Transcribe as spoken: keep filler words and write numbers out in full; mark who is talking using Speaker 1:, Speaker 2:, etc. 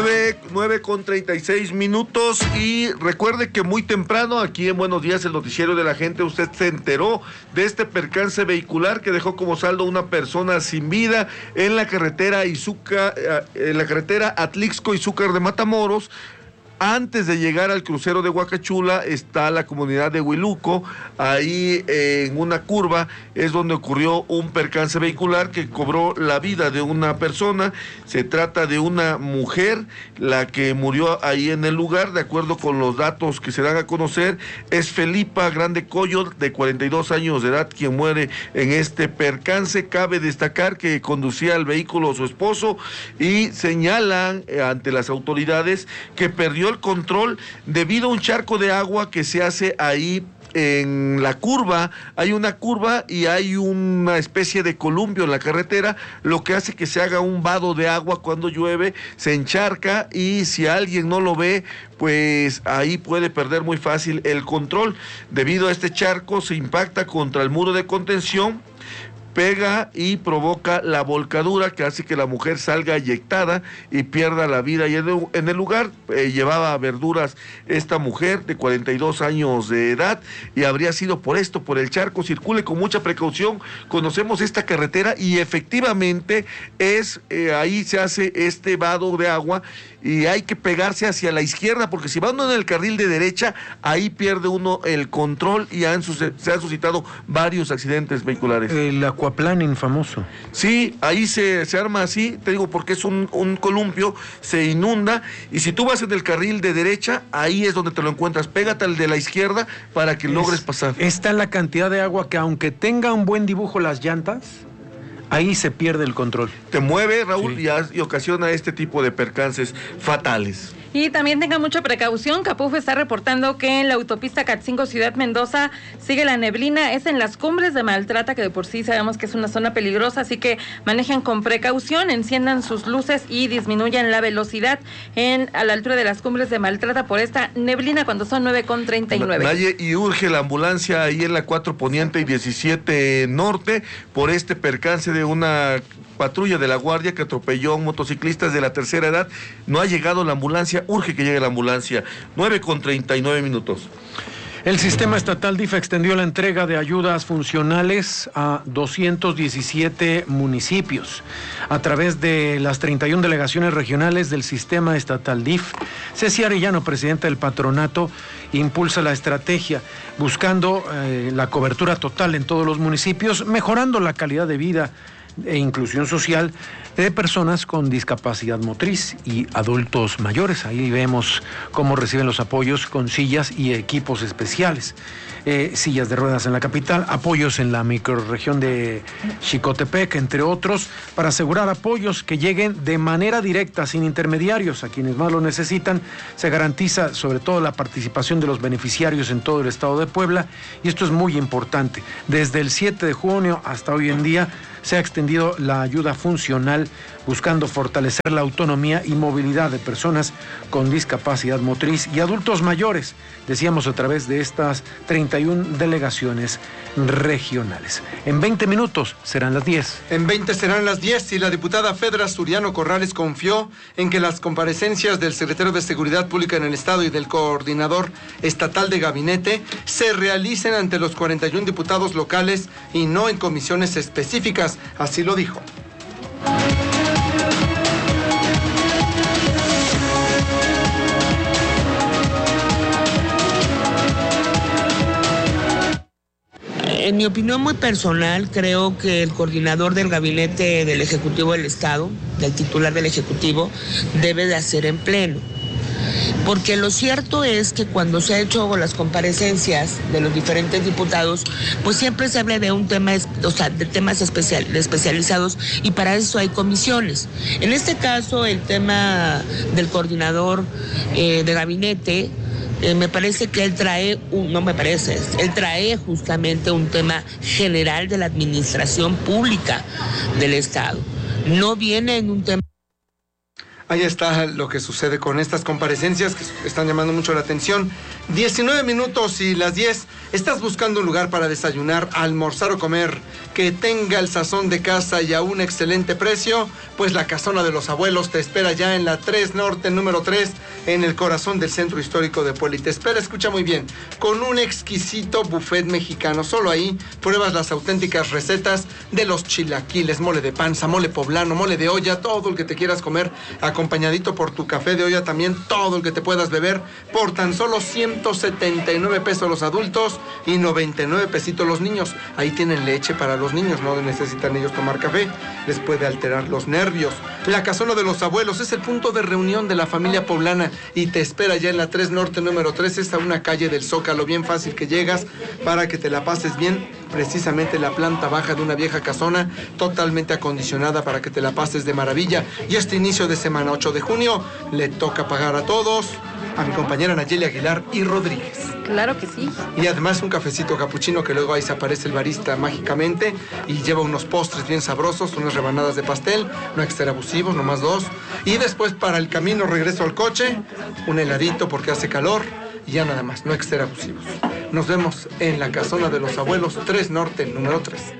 Speaker 1: nueve con treinta y seis minutos, y recuerde que muy temprano aquí en Buenos Días, el noticiero de la gente, usted se enteró de este percance vehicular que dejó como saldo una persona sin vida en la carretera Izúcar, en la carretera Atlixco-Izúcar de Matamoros. Antes de llegar al crucero de Huacachula está la comunidad de Huiluco. Ahí eh, en una curva es donde ocurrió un percance vehicular que cobró la vida de una persona. Se trata de una mujer la que murió ahí en el lugar. De acuerdo con los datos que se dan a conocer, es Felipa Grande Coyo, de cuarenta y dos años de edad, quien muere en este percance. Cabe destacar que conducía el vehículo su esposo y señalan eh, ante las autoridades que perdió el control debido a un charco de agua que se hace ahí en la curva. Hay una curva y hay una especie de columpio en la carretera, lo que hace que se haga un vado de agua cuando llueve, se encharca, y si alguien no lo ve, pues ahí puede perder muy fácil el control. Debido a este charco se impacta contra el muro de contención, pega y provoca la volcadura que hace que la mujer salga eyectada y pierda la vida. Y en el lugar eh, llevaba verduras esta mujer de cuarenta y dos años de edad, y habría sido por esto, por el charco. Circule con mucha precaución. Conocemos esta carretera y efectivamente es eh, ahí se hace este vado de agua, y hay que pegarse hacia la izquierda, porque si va uno en el carril de derecha, ahí pierde uno el control, y han, se han suscitado varios accidentes vehiculares.
Speaker 2: El acuaplaning famoso.
Speaker 1: Sí, ahí se, se arma así, te digo, porque es un, un columpio, se inunda, y si tú vas en el carril de derecha, ahí es donde te lo encuentras. Pégate al de la izquierda para que es, logres pasar.
Speaker 2: Está la cantidad de agua que, aunque tenga un buen dibujo las llantas, ahí se pierde el control.
Speaker 1: Te mueve, Raúl, sí. y, y ocasiona este tipo de percances fatales.
Speaker 3: Y también tenga mucha precaución. Capuf está reportando que en la autopista Catzingo Ciudad Mendoza sigue la neblina. Es en las cumbres de Maltrata, que de por sí sabemos que es una zona peligrosa, así que manejen con precaución, enciendan sus luces y disminuyan la velocidad en a la altura de las cumbres de Maltrata por esta neblina cuando son nueve con treinta y nueve.
Speaker 1: Naye, y urge la ambulancia ahí en la cuatro Poniente y diecisiete Norte por este percance de una patrulla de la Guardia que atropelló a un motociclista de la tercera edad. No ha llegado la ambulancia, urge que llegue la ambulancia. nueve con treinta y nueve minutos.
Speaker 2: El sistema estatal D I F extendió la entrega de ayudas funcionales a doscientos diecisiete municipios a través de las treinta y una delegaciones regionales del sistema estatal D I F. Ceci Arellano, presidenta del patronato, impulsa la estrategia buscando eh, la cobertura total en todos los municipios, mejorando la calidad de vida e inclusión social de personas con discapacidad motriz y adultos mayores. Ahí vemos cómo reciben los apoyos con sillas y equipos especiales. Eh, sillas de ruedas en la capital, apoyos en la microrregión de Xicotepec, entre otros, para asegurar apoyos que lleguen de manera directa, sin intermediarios, a quienes más lo necesitan. Se garantiza sobre todo la participación de los beneficiarios en todo el estado de Puebla, y esto es muy importante. Desde el siete de junio hasta hoy en día se ha extendido la ayuda funcional buscando fortalecer la autonomía y movilidad de personas con discapacidad motriz y adultos mayores, decíamos, a través de estas treinta y una delegaciones regionales. En veinte minutos serán las diez.
Speaker 4: En veinte serán las diez, y la diputada Fedra Suriano Corrales confió en que las comparecencias del secretario de Seguridad Pública en el Estado y del coordinador estatal de gabinete se realicen ante los cuarenta y uno diputados locales y no en comisiones específicas, así lo dijo.
Speaker 5: En mi opinión muy personal, creo que el coordinador del gabinete del Ejecutivo del Estado, del titular del Ejecutivo, debe de hacer en pleno. Porque lo cierto es que cuando se ha hecho las comparecencias de los diferentes diputados, pues siempre se habla de un tema, o sea, de temas especial, especializados, y para eso hay comisiones. En este caso, el tema del coordinador eh, de gabinete, Eh, me parece que él trae, un, no me parece, él trae justamente un tema general de la administración pública del Estado. No viene en un tema...
Speaker 4: Ahí está lo que sucede con estas comparecencias que están llamando mucho la atención. diecinueve minutos y las diez. ¿Estás buscando un lugar para desayunar, almorzar o comer que tenga el sazón de casa y a un excelente precio? Pues la Casona de los Abuelos te espera ya en la tres Norte, número tres, en el corazón del centro histórico de Puebla. Y te espera, escucha muy bien, con un exquisito buffet mexicano. Solo ahí pruebas las auténticas recetas de los chilaquiles, mole de panza, mole poblano, mole de olla, todo el que te quieras comer, acompañadito por tu café de olla también, todo el que te puedas beber, por tan solo ciento setenta y nueve pesos los adultos y noventa y nueve pesitos los niños. Ahí tienen leche para los niños, no necesitan ellos tomar café, les puede alterar los nervios. La Casona de los Abuelos es el punto de reunión de la familia poblana y te espera ya en la tres Norte número tres, es a una calle del Zócalo, bien fácil que llegas para que te la pases bien, precisamente la planta baja de una vieja casona totalmente acondicionada para que te la pases de maravilla. Y este inicio de semana ocho de junio le toca pagar a todos, a mi compañera Nayeli Aguilar y Rodríguez.
Speaker 3: Claro que sí.
Speaker 4: Y además un cafecito capuchino que luego ahí se aparece el barista mágicamente y lleva unos postres bien sabrosos, unas rebanadas de pastel, no extra abusivos, nomás dos. Y después para el camino regreso al coche, un heladito porque hace calor y ya nada más, no extra abusivos. Nos vemos en la Casona de los Abuelos, tres Norte, número tres.